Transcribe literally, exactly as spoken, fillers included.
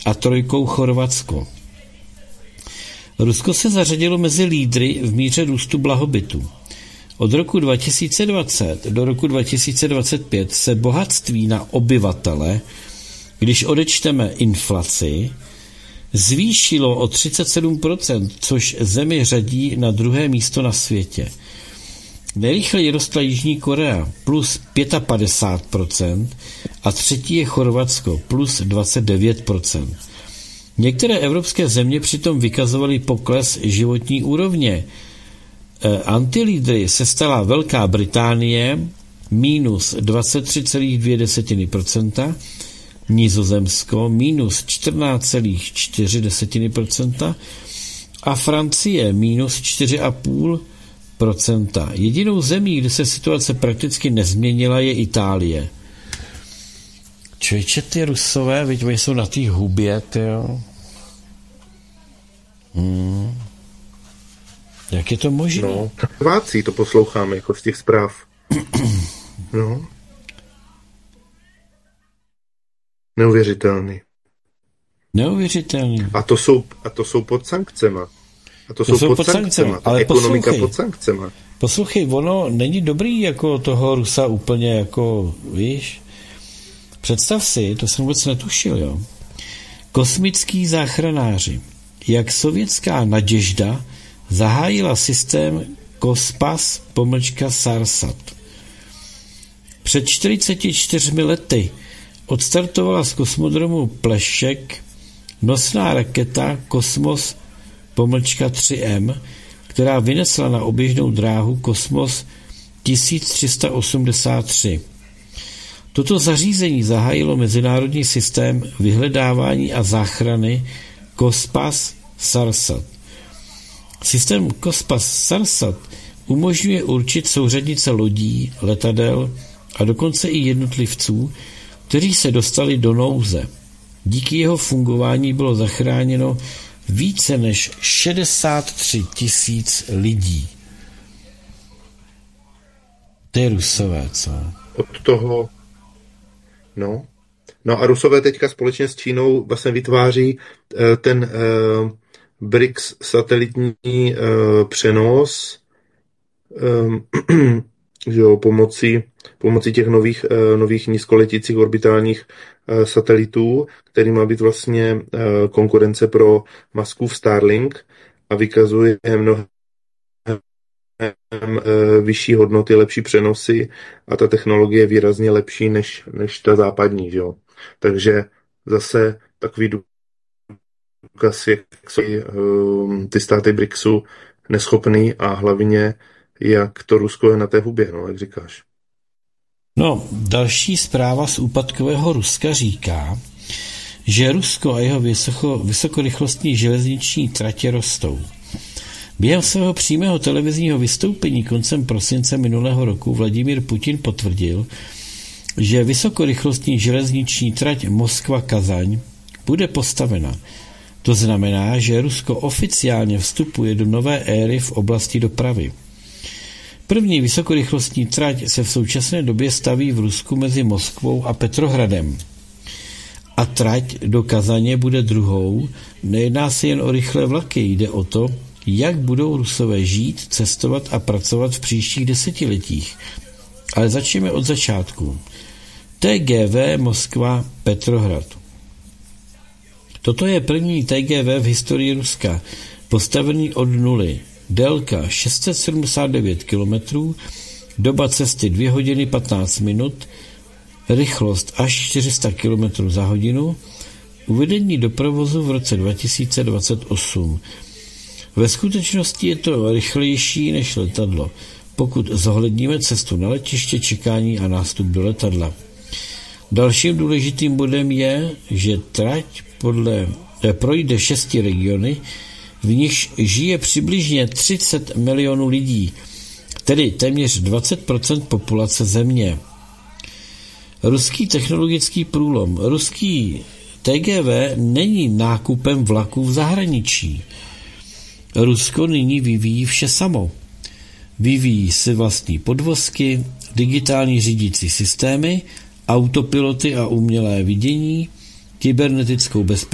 a trojkou Chorvatsko. Rusko se zařadilo mezi lídry v míře růstu blahobytu. Od roku dva tisíce dvacet do roku dva tisíce dvacet pět se bohatství na obyvatele, když odečteme inflaci, zvýšilo o třicet sedm procent, což zemi řadí na druhé místo na světě. Nejrychleji rostla Jižní Korea plus padesát pět procent a třetí je Chorvatsko plus dvacet devět procent. Některé evropské země přitom vykazovaly pokles životní úrovně. Antilídry se stala Velká Británie minus dvacet tři celá dvě procenta, Nizozemsko minus čtrnáct celá čtyři procenta a Francie minus čtyři celá pět procenta. Jedinou zemí, kde se situace prakticky nezměnila, je Itálie. Člověče, ty Rusové, viď, oni jsou na té hubě, tyjo. Hmm. Jak je to možné? No, Chorváci to posloucháme jako z těch zpráv. No. Neuvěřitelný. Neuvěřitelný. A to jsou, a to jsou pod sankcema. A to, to jsou, jsou pod, pod sankcema. sankcema. Ale ekonomika poslouchej, pod sankcema. Poslouchej, ono není dobrý jako toho Rusa úplně jako, víš, představ si, to jsem vůbec netušil, jo. Kosmický záchranáři. Jak sovětská Naděžda zahájila systém Kospas pomlčka Sarsat. Před čtyřiceti čtyřmi lety odstartovala z kosmodromu Plešek nosná raketa Kosmos pomlčka tři M, která vynesla na oběžnou dráhu Kosmos tisíc tři sta osmdesát tři. Toto zařízení zahájilo mezinárodní systém vyhledávání a záchrany Kospas Sarsat. Systém Kospas Sarsat umožňuje určit souřadnice lodí, letadel a dokonce i jednotlivců, kteří se dostali do nouze. Díky jeho fungování bylo zachráněno více než šedesát tři tisíc lidí. To je Rusové, co? Od toho, no. No a Rusové teďka společně s Čínou vlastně vytváří uh, ten uh, B R I C S satelitní uh, přenos um, že jo, pomocí, pomocí těch nových, uh, nových nízkoletících orbitálních uh, satelitů, který má být vlastně uh, konkurence pro Muskův Starlink a vykazuje mnohem vyšší hodnoty, lepší přenosy a ta technologie je výrazně lepší než, než ta západní. Jo. Takže zase takový důkaz, jak jsou ty státy B R I C S u neschopný a hlavně jak to Rusko je na té hubě, no, jak říkáš. No, další zpráva z úpadkového Ruska říká, že Rusko a jeho vysoko, vysokorychlostní železniční tratě rostou. Během svého přímého televizního vystoupení koncem prosince minulého roku Vladimír Putin potvrdil, že vysokorychlostní železniční trať Moskva-Kazaň bude postavena. To znamená, že Rusko oficiálně vstupuje do nové éry v oblasti dopravy. První vysokorychlostní trať se v současné době staví v Rusku mezi Moskvou a Petrohradem. A trať do Kazaně bude druhou. Nejedná se jen o rychlé vlaky, jde o to, jak budou Rusové žít, cestovat a pracovat v příštích desetiletích. Ale začneme od začátku. T G V Moskva Petrohrad. Toto je první T G V v historii Ruska, postavený od nuly. Délka šest set sedmdesát devět kilometrů, doba cesty dvě hodiny patnáct minut, rychlost až čtyři sta kilometrů za hodinu, uvedení do provozu v roce dva tisíce dvacet osm. Ve skutečnosti je to rychlejší než letadlo, pokud zohledníme cestu na letiště, čekání a nástup do letadla. Dalším důležitým bodem je, že trať podle, eh, projde šesti regiony, v nichž žije přibližně třicet milionů lidí, tedy téměř dvacet procent populace země. Ruský technologický průlom. Ruský T G V není nákupem vlaků v zahraničí. Rusko nyní vyvíjí vše samo. Vyvíjí si vlastní podvozky, digitální řídící systémy, autopiloty a umělé vidění, kybernetickou bezpečnost,